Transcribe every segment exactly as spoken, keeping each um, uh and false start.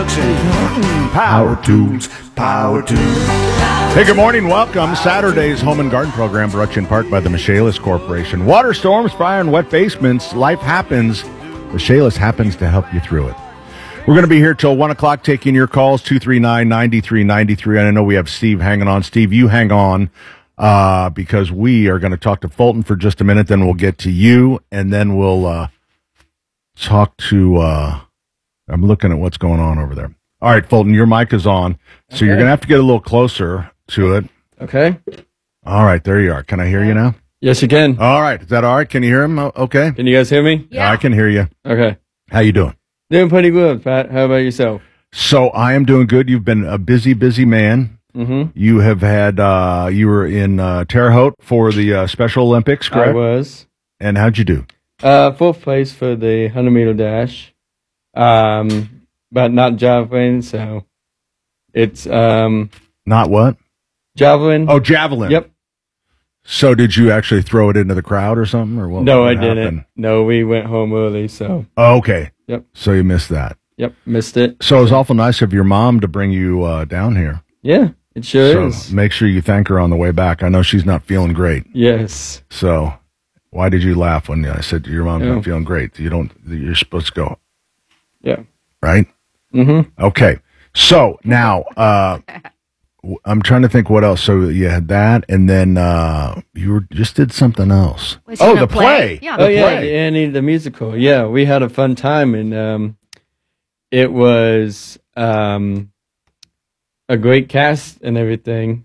Power tools, power tools. Hey, good morning. Welcome. Saturday's Home and Garden program brought to you in part by the Michaelis Corporation. Water storms, fire, and wet basements. Life happens. Michaelis happens to help you through it. We're going to be here till one o'clock taking your calls, two three nine, nine three nine three. And I know we have Steve hanging on. Steve, you hang on uh, because we are going to talk to Fulton for just a minute. Then we'll get to you, and then we'll uh, talk to... Uh, I'm looking at what's going on over there. All right, Fulton, your mic is on, so okay. You're going to have to get a little closer to it. Okay. All right, there you are. Can I hear you now? Yes, you can. All right. Is that all right? Can you hear him? Okay. Can you guys hear me? Yeah, I can hear you. Okay. How you doing? Doing pretty good, Pat. How about yourself? So I am doing good. You've been a busy, busy man. Mm-hmm. You have had, uh, you were in uh, Terre Haute for the uh, Special Olympics, correct? I was. And how'd you do? Uh, fourth place for the one hundred meter dash. Um, but not javelin, so it's um not what? Javelin. Oh, javelin. Yep. So did you actually throw it into the crowd or something, or what? No, what I happened? didn't. No, we went home early, so. Oh, okay. Yep. So you missed that. Yep, missed it. So it was awful nice of your mom to bring you uh, down here. Yeah, it sure so is. Make sure you thank her on the way back. I know she's not feeling great. Yes. So why did you laugh when I said your mom's yeah. not feeling great? You don't. You're supposed to go. Yeah. Right? Mm-hmm. Okay. So now uh, I'm trying to think what else. So you had that, and then uh, you were, just did something else. Oh, the play. play. Yeah, oh, the yeah, play. the Annie the musical. Yeah, we had a fun time, and um, it was um, a great cast and everything.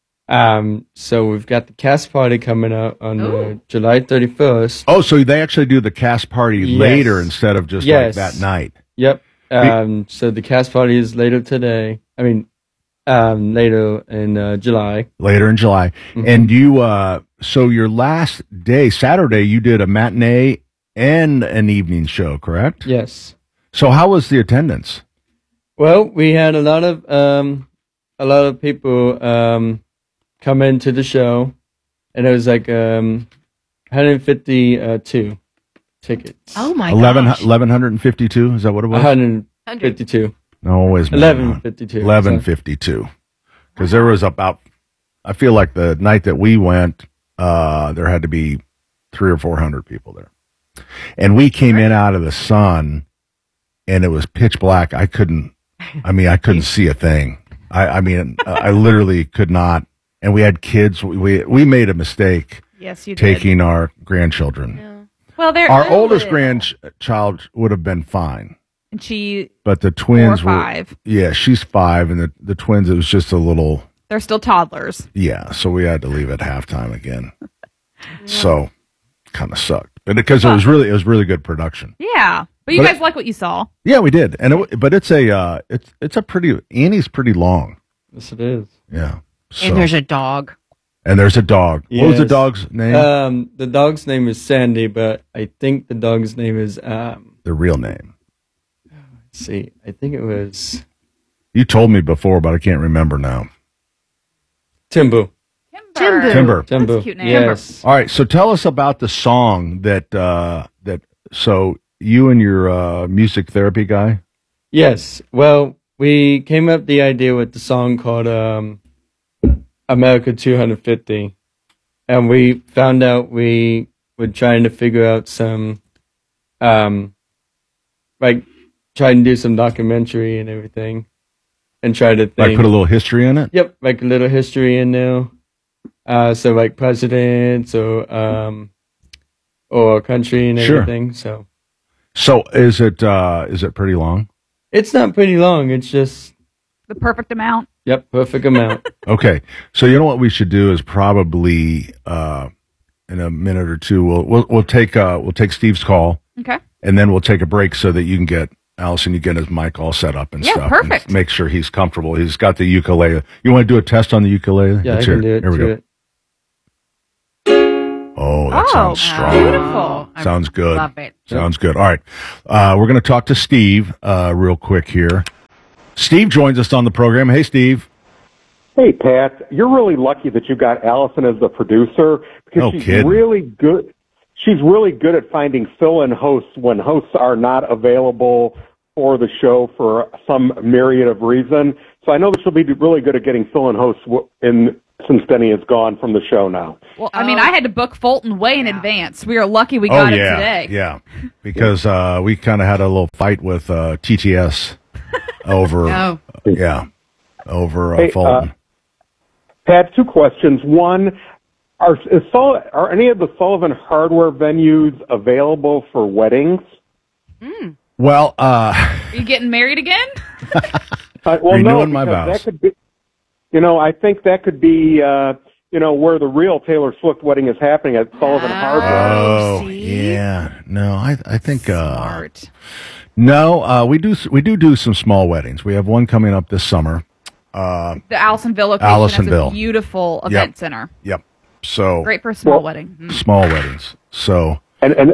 Um, so we've got the cast party coming up on uh, July thirty-first. Oh, so they actually do the cast party yes. later instead of just yes. like that night. Yep. Um, so the cast party is later today. I mean, um, later in uh, July. Later in July. Mm-hmm. And you, uh, so your last day, Saturday, you did a matinee and an evening show, correct? Yes. So how was the attendance? Well, we had a lot of, um, a lot of people, um, come into the show, and it was like, um, one hundred fifty-two tickets. Oh my eleven, gosh. eleven fifty-two, is that what it was? one hundred fifty-two. No, always eleven fifty-two. eleven fifty-two. Because there was about, I feel like the night that we went, uh, there had to be three or four hundred people there. And we came in out of the sun, and it was pitch black. I couldn't, I mean, I couldn't see a thing. I, I mean, I literally could not. And we had kids. We we made a mistake. Yes, you did. Taking our grandchildren. Yeah. Well, they're our they're oldest little. grandchild would have been fine. And she, but the twins four or five. were. Yeah, she's five, and the the twins. It was just a little. They're still toddlers. Yeah, so we had to leave at halftime again. yeah. So, kind of sucked, but because it was really it was really good production. Yeah, but you but guys it, like what you saw. Yeah, we did, and it, but it's a uh, it's it's a pretty Annie's pretty long. Yes, it is. Yeah. So. And there's a dog. And the's a dog. Yes. What was the dog's name? Um, the dog's name is Sandy, but I think the dog's name is um. The real name. Let's see, I think it was. You told me before, but I can't remember now. Timbu. Timbu. Timber. Timbu. That's a cute name. Yes. All right. So tell us about the song that uh, that. So you and your uh, music therapy guy. Yes. Well, we came up with the idea with the song called um, America two hundred fifty, and we found out we were trying to figure out some, um, like trying to do some documentary and everything, and try to think. Like put a little history in it. Yep, like a little history in there. Uh, so like presidents or um, or country and Sure. everything. So. So is it uh, is it pretty long? It's not pretty long. It's just the perfect amount. Yep, perfect amount. Okay, so you know what we should do is probably uh, in a minute or two we'll we'll, we'll take uh, we'll take Steve's call. Okay. And then we'll take a break so that you can get Allison, you get his mic all set up and yeah, stuff. perfect. And make sure he's comfortable. He's got the ukulele. You want to do a test on the ukulele? Yeah, Let's I hear can do it. Here we do go. it. Oh, that Oh, sounds strong. beautiful. I Sounds good. Love it. Sounds good. All right. Uh, we're going to talk to Steve uh, real quick here. Steve joins us on the program. Hey, Steve. Hey, Pat. You're really lucky that you got Allison as the producer because No she's kidding. really good. She's really good at finding fill-in hosts when hosts are not available for the show for some myriad of reason. So I know that she'll be really good at getting fill-in hosts w- in since Denny is gone from the show now. Well, I mean, Oh. I had to book Fulton way in advance. We are lucky we Oh got yeah, it today. yeah, because uh, we kind of had a little fight with uh, T T S over, Oh. yeah, over uh, Hey, Fulton. uh, Pat, two questions. One, are is Sul- are any of the Sullivan Hardware venues available for weddings? well, uh, Are you getting married again? Uh, well, Renewing no, my because vows. that could be. You know, I think that could be. Uh, you know, where the real Taylor Swift wedding is happening at Sullivan Hardware. oh see? yeah, no, I I think uh, Smart. no, uh, we do we do do some small weddings. We have one coming up this summer. The Allisonville location has Allisonville. a beautiful event Yep. center. Yep. So Great for a small Well- wedding. Mm. small weddings. So And and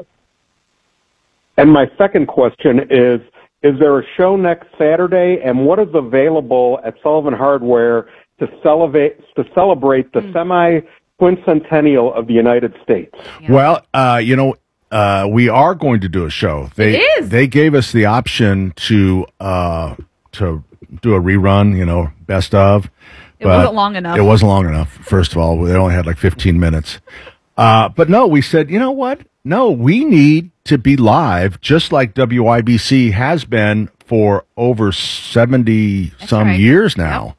and my second question is: is there a show next Saturday? And what is available at Sullivan Hardware to celebrate to celebrate the semi quincentennial of the United States? well, uh, you know, uh, we are going to do a show. They It is. they gave us the option to uh, to do a rerun. You know, best of. It wasn't long enough. It wasn't long enough. First of all, they only had like fifteen minutes. Uh, but no, we said, you know what? No, we need to be live, just like W I B C has been for over seventy some right. years now.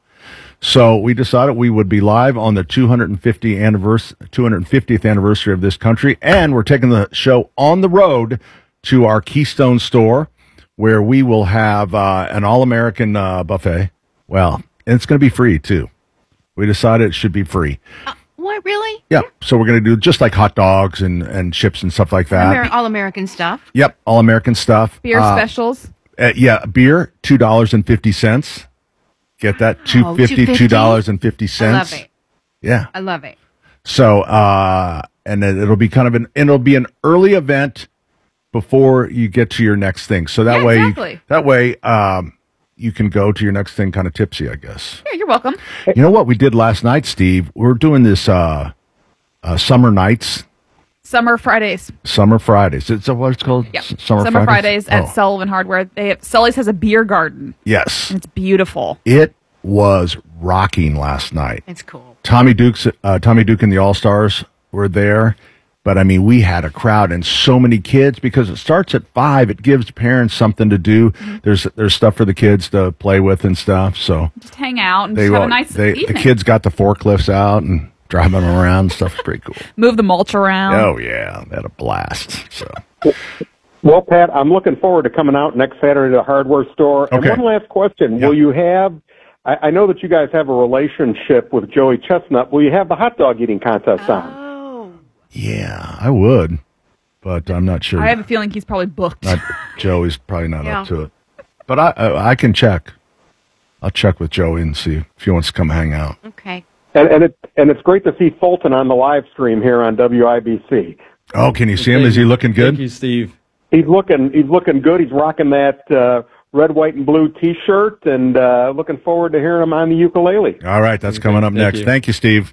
So we decided we would be live on the two hundred fiftieth anniversary, two hundred fiftieth anniversary of this country, and we're taking the show on the road to our Keystone store, where we will have uh, an all-American uh, buffet. Well, and it's going to be free too. We decided it should be free. What, really? Yeah, so we're going to do just like hot dogs and, and chips and stuff like that. Amer- all American stuff. Yep, all American stuff. Beer Uh, specials. uh, yeah, beer two dollars and fifty cents. Get that two Wow, fifty, two fifty? two dollars and fifty I cents. love it. Yeah. I love it. So, uh, and then it'll be kind of an, and it'll be an early event before you get to your next thing. So that Yeah, way, exactly. that way, um, you can go to your next thing kind of tipsy, I guess. Yeah, you're welcome. You know what we did last night, Steve? We were doing this, uh, uh, summer nights, Summer Fridays. summer Fridays. It's what it's called? Yeah. S- Summer, Summer Fridays, at Oh, Sullivan Hardware. They have, Sully's has a beer garden. yes. It's beautiful. It was rocking last night. It's cool. Tommy Duke's, uh, Tommy Duke and the All Stars were there, but I mean, we had a crowd and so many kids because it starts at five. It gives parents something to do. Mm-hmm. There's there's stuff for the kids to play with and stuff. So Just hang out and they just have all- a nice they, evening. the kids got the forklifts out and driving them around and stuff. Pretty cool. Move the mulch around. Oh yeah, they had a blast. So Well, Pat, I'm looking forward to coming out next Saturday to the hardware store. And Okay. one last question: Yeah. will you have? I, I know that you guys have a relationship with Joey Chestnut. Will you have the hot dog eating contest on? Oh. yeah, I would, but I'm not sure. I have a feeling he's probably booked. Not, Joey's probably not Yeah. up to it, but I, I I can check. I'll check with Joey and see if he wants to come hang out. Okay. And, and it and it's great to see Fulton on the live stream here on W I B C. Oh, can you see him? Is he looking good? Thank you, Steve. He's looking he's looking good. He's rocking that uh, red, white, and blue T-shirt, and uh, looking forward to hearing him on the ukulele. All right, that's coming up Thank next. you. Thank you, Steve.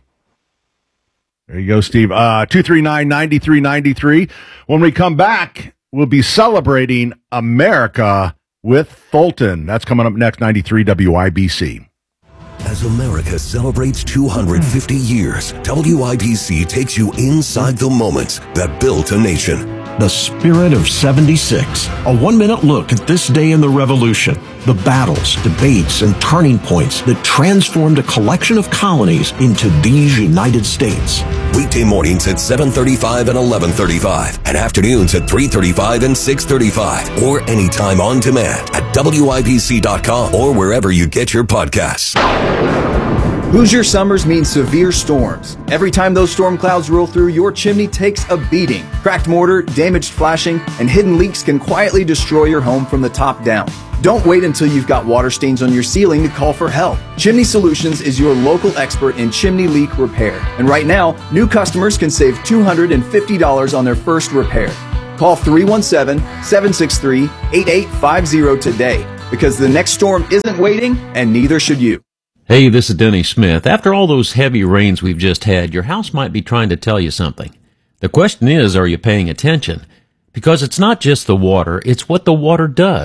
There you go, Steve. Uh, two three nine, nine three nine three. When we come back, we'll be celebrating America with Fulton. That's coming up next, ninety-three W I B C. As America celebrates two hundred fifty years, W I B C takes you inside the moments that built a nation. The Spirit of seventy-six. A one-minute look at this day in the Revolution. The battles, debates, and turning points that transformed a collection of colonies into these United States. Weekday mornings at seven thirty-five and eleven thirty-five, and afternoons at three thirty-five and six thirty-five, or anytime on demand at W I B C dot com or wherever you get your podcasts. Hoosier summers mean severe storms. Every time those storm clouds roll through, your chimney takes a beating. Cracked mortar, damaged flashing, and hidden leaks can quietly destroy your home from the top down. Don't wait until you've got water stains on your ceiling to call for help. Chimney Solutions is your local expert in chimney leak repair. And right now, new customers can save two hundred fifty dollars on their first repair. Call three one seven, seven six three, eight eight five zero today, because the next storm isn't waiting, and neither should you. Hey, this is Denny Smith. After all those heavy rains we've just had, your house might be trying to tell you something. The question is, are you paying attention? Because it's not just the water, it's what the water does.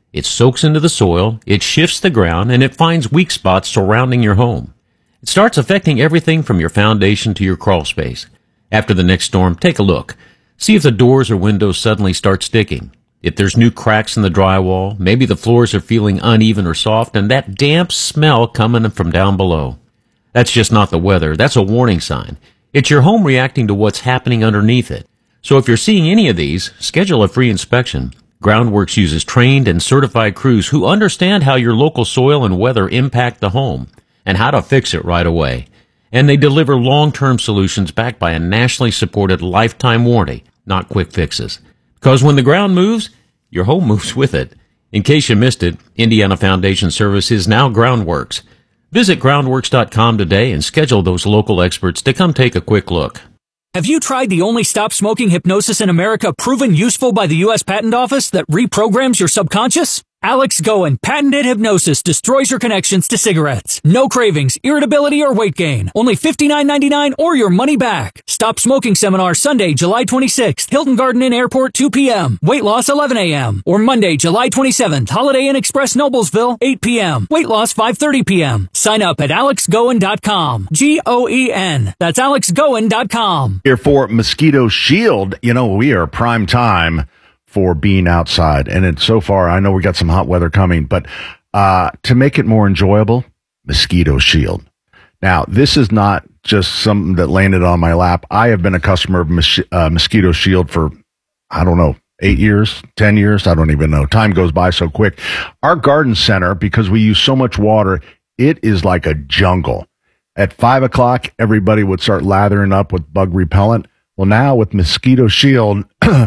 It soaks into the soil, it shifts the ground, and it finds weak spots surrounding your home. It starts affecting everything from your foundation to your crawl space. After the next storm, take a look. See if the doors or windows suddenly start sticking. If there's new cracks in the drywall, maybe the floors are feeling uneven or soft, and that damp smell coming from down below. That's just not the weather. That's a warning sign. It's your home reacting to what's happening underneath it. So if you're seeing any of these, schedule a free inspection. Groundworks uses trained and certified crews who understand how your local soil and weather impact the home and how to fix it right away. And they deliver long-term solutions backed by a nationally supported lifetime warranty, not quick fixes. Because when the ground moves, your home moves with it. In case you missed it, Indiana Foundation Service is now Groundworks. Visit groundworks dot com today and schedule those local experts to come take a quick look. Have you tried the only stop smoking hypnosis in America proven useful by the U S Patent Office that reprograms your subconscious? Alex Goen patented hypnosis destroys your connections to cigarettes. No cravings, irritability, or weight gain. Only fifty-nine ninety-nine or your money back. Stop Smoking Seminar Sunday, July twenty-sixth, Hilton Garden Inn Airport, two p.m. Weight loss, eleven a.m. Or Monday, July twenty-seventh, Holiday Inn Express, Noblesville, eight p.m. Weight loss, five thirty p.m. Sign up at alex goen dot com. G O E N. That's alex goen dot com. Here for Mosquito Shield, you know, we are prime time for being outside. And it's so far, I know we got some hot weather coming, but uh, to make it more enjoyable, Mosquito Shield. Now, this is not just something that landed on my lap. I have been a customer of Mos- uh, Mosquito Shield for, I don't know, eight years, ten years. I don't even know. Time goes by so quick. Our garden center, because we use so much water, it is like a jungle. At five o'clock, everybody would start lathering up with bug repellent. Well, now with Mosquito Shield,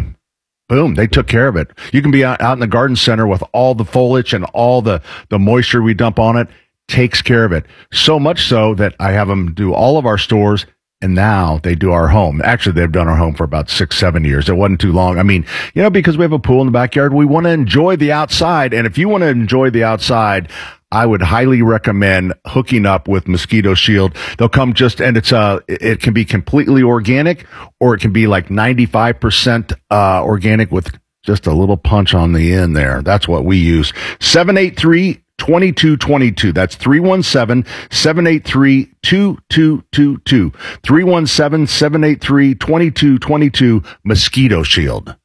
boom, they took care of it. You can be out, out in the garden center with all the foliage and all the, the moisture we dump on it, takes care of it. So much so that I have them do all of our stores, and now they do our home. Actually, they've done our home for about six, seven years. It wasn't too long. I mean, you know, because we have a pool in the backyard, we want to enjoy the outside. And if you want to enjoy the outside, I would highly recommend hooking up with Mosquito Shield. They'll come just, and it's uh, it can be completely organic, or it can be like ninety-five percent uh, organic with just a little punch on the end there. That's what we use. seven eight three, two two two two. That's three one seven, seven eight three, two two two two. three one seven, seven eight three, two two two two. Mosquito Shield.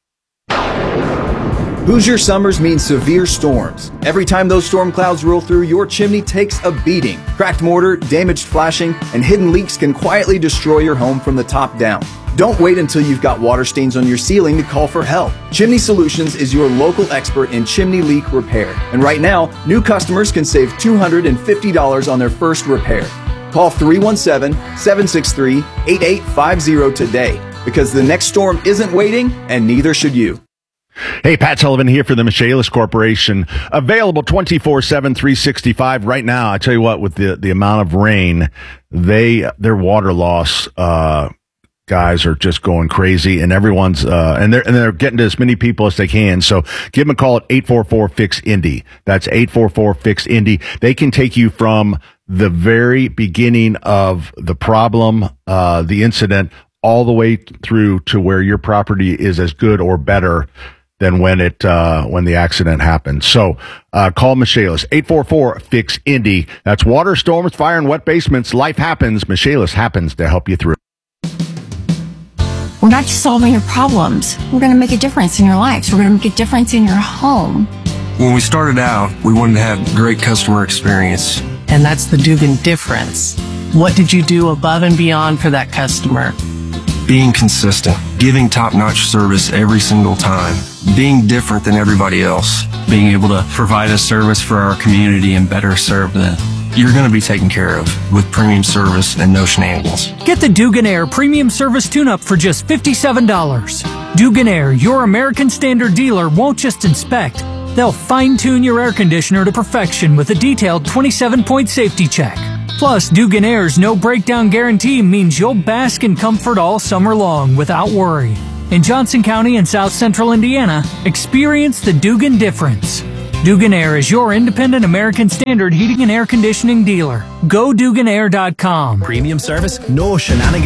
Hoosier summers mean severe storms. Every time those storm clouds roll through, your chimney takes a beating. Cracked mortar, damaged flashing, and hidden leaks can quietly destroy your home from the top down. Don't wait until you've got water stains on your ceiling to call for help. Chimney Solutions is your local expert in chimney leak repair. And right now, new customers can save two hundred fifty dollars on their first repair. Call three one seven, seven six three, eight eight five zero today, because the next storm isn't waiting, and neither should you. Hey, Pat Sullivan here for the Michaelis Corporation. Available twenty-four seven, three sixty-five right now. I tell you what, with the, the amount of rain, they their water loss uh, guys are just going crazy, and everyone's uh, and they're and they're getting to as many people as they can. So give them a call at eight four four, fix Indy. That's eight four four, fix Indy. They can take you from the very beginning of the problem, uh, the incident, all the way through to where your property is as good or better than when it uh, when the accident happened. So uh, call Michaelis, eight four four, fix Indy. That's water, storms, fire, and wet basements. Life happens. Michaelis happens to help you through. We're not just solving your problems. We're going to make a difference in your lives. We're going to make a difference in your home. When we started out, we wanted to have great customer experience. And that's the Dugan difference. What did you do above and beyond for that customer? Being consistent, giving top-notch service every single time, being different than everybody else, being able to provide a service for our community and better serve them. You're going to be taken care of with premium service and no shenanigans. Get the Dugan Air Premium Service Tune-Up for just fifty-seven dollars. Dugan Air, your American Standard dealer, won't just inspect. They'll fine-tune your air conditioner to perfection with a detailed twenty-seven point safety check. Plus, Dugan Air's no breakdown guarantee means you'll bask in comfort all summer long without worry. In Johnson County and South Central Indiana, experience the Dugan difference. Dugan Air is your independent American Standard heating and air conditioning dealer. Go Dugan Air dot com. Premium service, no shenanigans.